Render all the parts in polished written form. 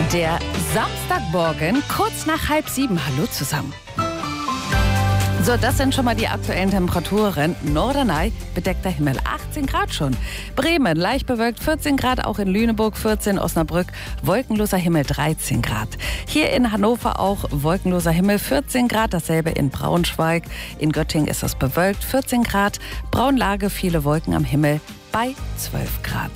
Der Samstagmorgen, kurz nach 6:30. Hallo zusammen. So, das sind schon mal die aktuellen Temperaturen. Norderney, bedeckter Himmel, 18 Grad schon. Bremen, leicht bewölkt, 14 Grad, auch in Lüneburg 14, Osnabrück, wolkenloser Himmel, 13 Grad. Hier in Hannover auch wolkenloser Himmel, 14 Grad, dasselbe in Braunschweig. In Göttingen ist es bewölkt, 14 Grad, Braunlage, viele Wolken am Himmel bei 12 Grad.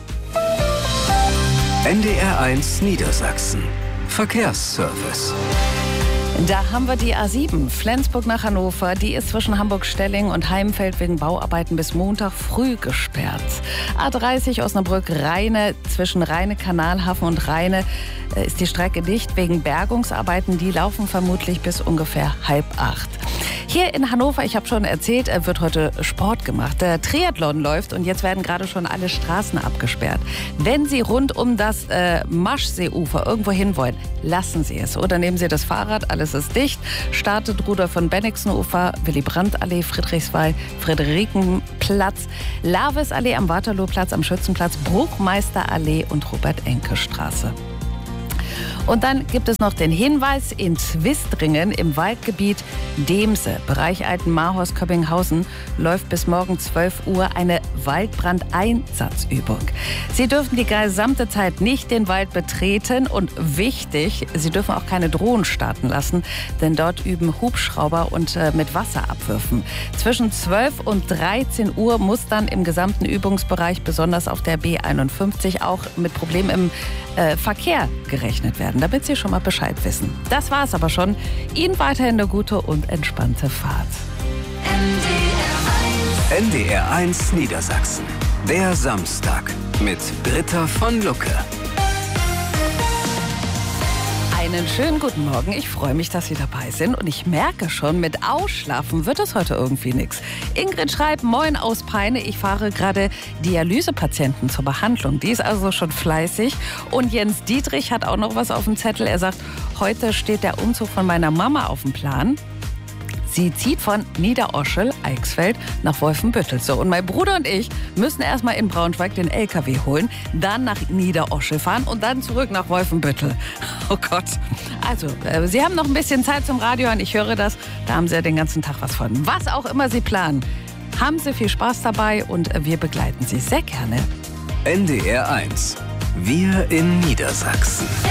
NDR1 Niedersachsen. Verkehrsservice. Da haben wir die A7, Flensburg nach Hannover. Die ist zwischen Hamburg-Stelling und Heimfeld wegen Bauarbeiten bis Montag früh gesperrt. A30 Osnabrück-Rheine, zwischen Rheine-Kanalhafen und Rheine ist die Strecke dicht wegen Bergungsarbeiten. Die laufen vermutlich bis ungefähr 7:30. Hier in Hannover, ich habe schon erzählt, wird heute Sport gemacht. Der Triathlon läuft und jetzt werden gerade schon alle Straßen abgesperrt. Wenn Sie rund um das Maschseeufer irgendwo hin wollen, lassen Sie es. Oder nehmen Sie das Fahrrad, alles ist dicht. Startet Rudolf von Bennigsenufer, Willy-Brandt-Allee, Friedrichswald, Friederikenplatz, Laves-Allee am Waterlooplatz, am Schützenplatz, Bruchmeister-Allee und Robert-Enke-Straße. Und dann gibt es noch den Hinweis, in Zwistringen im Waldgebiet Demse, Bereich Altenmarhorst-Köppinghausen, läuft bis morgen 12 Uhr eine Waldbrandeinsatzübung. Sie dürfen die gesamte Zeit nicht den Wald betreten und wichtig, Sie dürfen auch keine Drohnen starten lassen, denn dort üben Hubschrauber und mit Wasserabwürfen. Zwischen 12 und 13 Uhr muss dann im gesamten Übungsbereich, besonders auf der B51, auch mit Problemen im Verkehr gerechnet werden, damit Sie schon mal Bescheid wissen. Das war's aber schon. Ihnen weiterhin eine gute und entspannte Fahrt. NDR1 Niedersachsen. Der Samstag mit Britta von Lucke. Einen schönen guten Morgen. Ich freue mich, dass Sie dabei sind. Und ich merke schon, mit Ausschlafen wird es heute irgendwie nichts. Ingrid schreibt, moin aus Peine. Ich fahre gerade Dialysepatienten zur Behandlung. Die ist also schon fleißig. Und Jens Dietrich hat auch noch was auf dem Zettel. Er sagt, heute steht der Umzug von meiner Mama auf dem Plan. Sie zieht von Niederoschel, Eichsfeld, nach Wolfenbüttel. So, und mein Bruder und ich müssen erstmal in Braunschweig den LKW holen, dann nach Niederoschel fahren und dann zurück nach Wolfenbüttel. Oh Gott. Also, Sie haben noch ein bisschen Zeit zum Radio hören. Ich höre das. Da haben Sie ja den ganzen Tag was von. Was auch immer Sie planen, haben Sie viel Spaß dabei und wir begleiten Sie sehr gerne. NDR1. Wir in Niedersachsen.